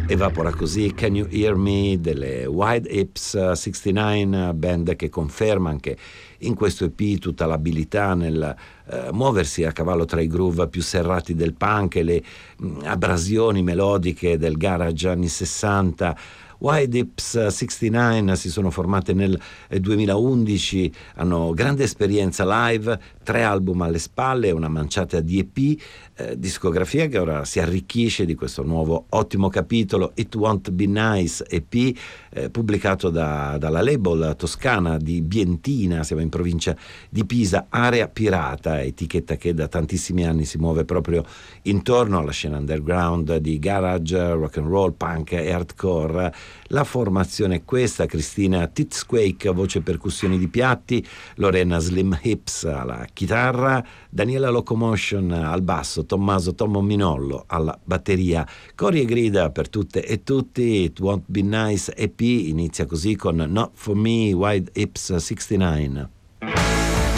Evapora così Can You Hear Me delle Wide Hips 69, band che conferma anche in questo EP tutta l'abilità nel muoversi a cavallo tra i groove più serrati del punk e le abrasioni melodiche del garage anni 60. Wide Hips 69 si sono formate nel 2011, hanno grande esperienza live, 3 album alle spalle, una manciata di EP, discografia che ora si arricchisce di questo nuovo ottimo capitolo, It Won't Be Nice EP, pubblicato dalla label toscana di Bientina, siamo in provincia di Pisa, Area Pirata, etichetta che da tantissimi anni si muove proprio intorno alla scena underground di garage, rock and roll, punk e hardcore. La formazione è questa: Cristina Titsquake, voce e percussioni di piatti, Lorena Slim Hips alla chitarra, Daniela Locomotion al basso, Tommaso Tommo Minollo alla batteria. Cori e grida per tutte e tutti. It Won't Be Nice EP inizia così con Not For Me, Wide Hips 69.